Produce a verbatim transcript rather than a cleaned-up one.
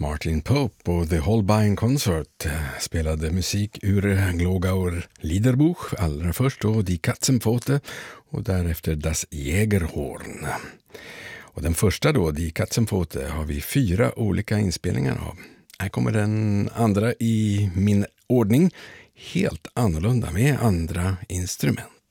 Martin Pope och The Holbein Concert spelade musik ur Glogauer Liederbuch, allra först då Die Katzenpfote och därefter Das Jägerhorn. Och den första då, Die Katzenpfote, har vi fyra olika inspelningar av. Här kommer den andra i min ordning, helt annorlunda med andra instrument.